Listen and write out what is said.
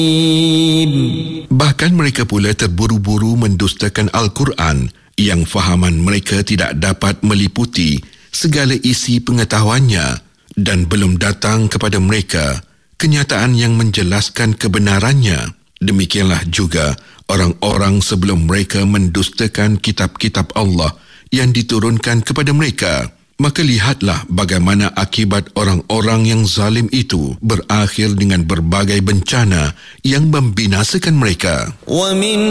Bahkan mereka pula terburu-buru mendustakan Al-Quran yang fahaman mereka tidak dapat meliputi segala isi pengetahuannya dan belum datang kepada mereka kenyataan yang menjelaskan kebenarannya. Demikianlah juga orang-orang sebelum mereka mendustakan kitab-kitab Allah yang diturunkan kepada mereka. Maka lihatlah bagaimana akibat orang-orang yang zalim itu berakhir dengan berbagai bencana yang membinasakan mereka.